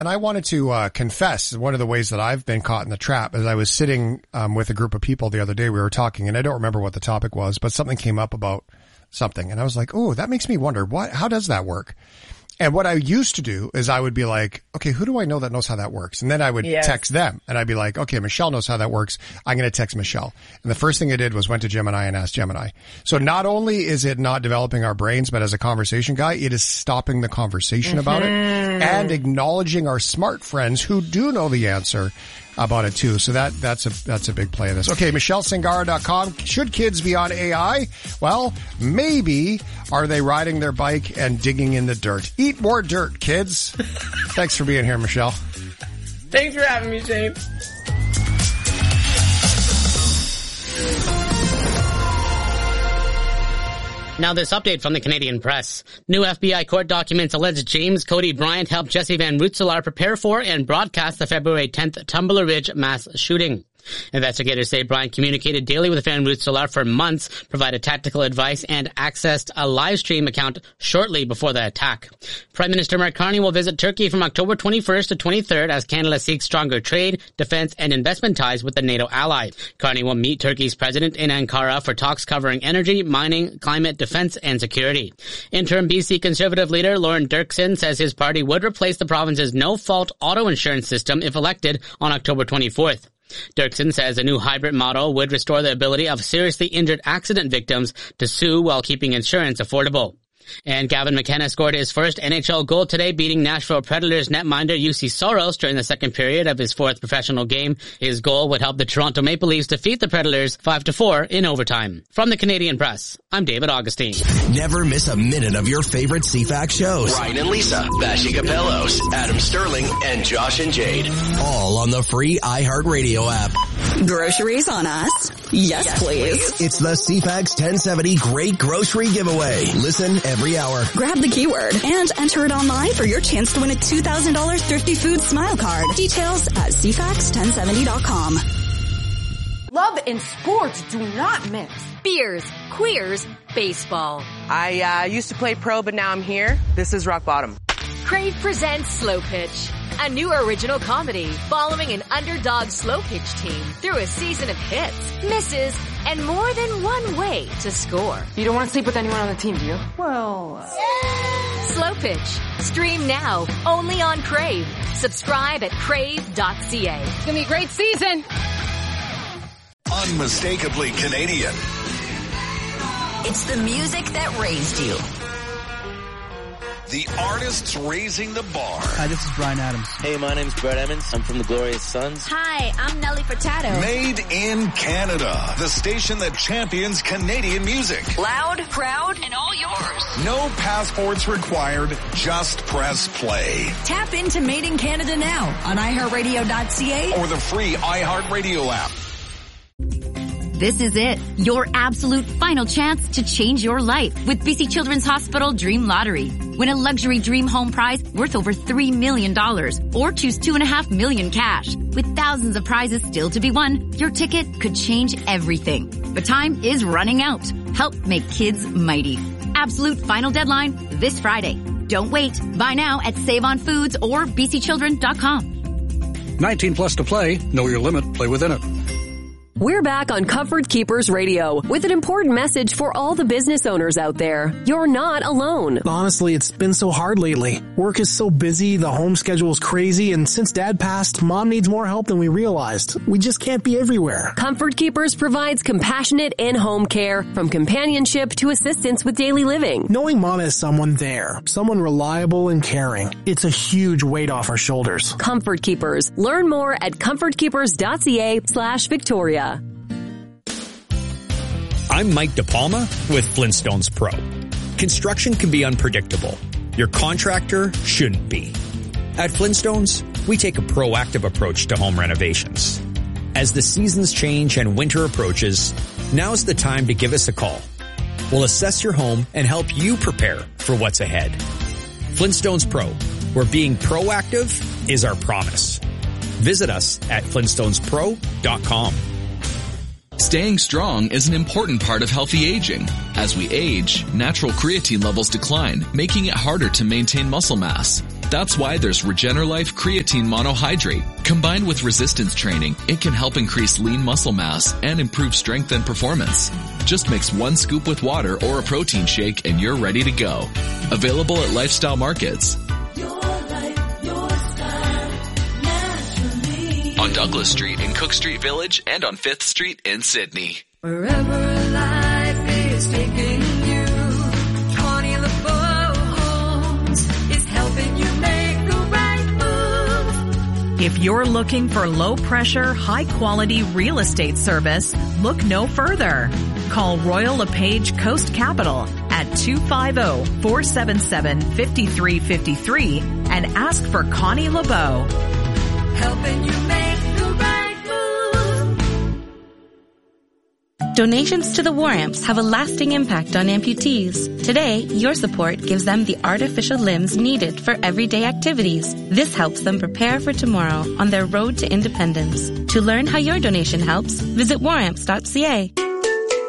And I wanted to confess one of the ways that I've been caught in the trap is I was sitting with a group of people the other day. We were talking, and I don't remember what the topic was, but something came up about something. And I was like, oh, that makes me wonder, how does that work? And what I used to do is I would be like, okay, who do I know that knows how that works? And then I would text them, and I'd be like, okay, Michelle knows how that works. I'm going to text Michelle. And the first thing I did was went to Gemini and asked Gemini. So not only is it not developing our brains, but as a conversation guy, it is stopping the conversation about it and acknowledging our smart friends who do know the answer about it too. So that's a big play of this. Okay, MichelleSingara.com. Should kids be on AI? Well, maybe. Are they riding their bike and digging in the dirt? Eat more dirt, kids. Thanks for being here, Michelle. Thanks for having me, Shane. Now this update from the Canadian Press. New FBI court documents allege James Cody Bryant helped Jesse Van Rootselaar prepare for and broadcast the February 10th Tumbler Ridge mass shooting. Investigators say Bryant communicated daily with Van Rootselaar for months, provided tactical advice, and accessed a live stream account shortly before the attack. Prime Minister Mark Carney will visit Turkey from October 21st to 23rd as Canada seeks stronger trade, defense, and investment ties with the NATO ally. Carney will meet Turkey's president in Ankara for talks covering energy, mining, climate, defense, and security. Interim BC Conservative leader Lauren Dirksen says his party would replace the province's no-fault auto insurance system if elected on October 24th. Dirksen says a new hybrid model would restore the ability of seriously injured accident victims to sue while keeping insurance affordable. And Gavin McKenna scored his first NHL goal today, beating Nashville Predators netminder UC Soros during the second period of his fourth professional game. His goal would help the Toronto Maple Leafs defeat the Predators 5-4 in overtime. From the Canadian Press, I'm David Augustine. Never miss a minute of your favorite CFAX shows. Ryan and Lisa, Bashi Capellos, Adam Sterling, and Josh and Jade. All on the free iHeartRadio app. Groceries on us? Yes, please. It's the CFAX 1070 Great Grocery Giveaway. Listen every hour. Grab the keyword and enter it online for your chance to win a $2,000 Thrifty Foods Smile Card. Details at CFAX1070.com. Love and sports do not mix. Beers, queers, baseball. I used to play pro, but now I'm here. This is rock bottom. Crave presents Slow Pitch, a new original comedy following an underdog slow pitch team through a season of hits, misses, and more than one way to score. You don't want to sleep with anyone on the team, do you? Well, Slow Pitch. Stream now, only on Crave. Subscribe at crave.ca. It's gonna be a great season. Unmistakably Canadian. It's the music that raised you. The artists raising the bar. Hi, this is Bryan Adams. Hey, my name's Brett Emmons. I'm from the Glorious Sons. Hi, I'm Nelly Furtado. Made in Canada. The station that champions Canadian music. Loud, proud, and all yours. No passports required. Just press play. Tap into Made in Canada now on iHeartRadio.ca or the free iHeartRadio app. This is it, your absolute final chance to change your life with BC Children's Hospital Dream Lottery. Win a luxury dream home prize worth over $3 million or choose $2.5 million cash. With thousands of prizes still to be won, your ticket could change everything. But time is running out. Help make kids mighty. Absolute final deadline this Friday. Don't wait. Buy now at Save on Foods or bcchildren.com. 19 plus to play. Know your limit. Play within it. We're back on Comfort Keepers Radio with an important message for all the business owners out there. You're not alone. Honestly, it's been so hard lately. Work is so busy, the home schedule is crazy, and since Dad passed, Mom needs more help than we realized. We just can't be everywhere. Comfort Keepers provides compassionate in-home care, from companionship to assistance with daily living. Knowing Mom has someone there, someone reliable and caring, it's a huge weight off our shoulders. Comfort Keepers. Learn more at comfortkeepers.ca/Victoria. I'm Mike DePalma with Flintstones Pro. Construction can be unpredictable. Your contractor shouldn't be. At Flintstones, we take a proactive approach to home renovations. As the seasons change and winter approaches, now's the time to give us a call. We'll assess your home and help you prepare for what's ahead. Flintstones Pro, where being proactive is our promise. Visit us at flintstonespro.com. Staying strong is an important part of healthy aging. As we age, natural creatine levels decline, making it harder to maintain muscle mass. That's why there's Regenerlife Creatine Monohydrate. Combined with resistance training, it can help increase lean muscle mass and improve strength and performance. Just mix 1 scoop with water or a protein shake and you're ready to go. Available at Lifestyle Markets. On Douglas Street in Cook Street Village and on 5th Street in Sydney. Wherever life is taking you, Connie LeBeau Homes is helping you make the right move. If you're looking for low-pressure, high-quality real estate service, look no further. Call Royal LePage Coast Capital at 250-477-5353 and ask for Connie LeBeau. Helping you make the right move. Donations to the War Amps have a lasting impact on amputees. Today, your support gives them the artificial limbs needed for everyday activities. This helps them prepare for tomorrow on their road to independence. To learn how your donation helps, visit waramps.ca.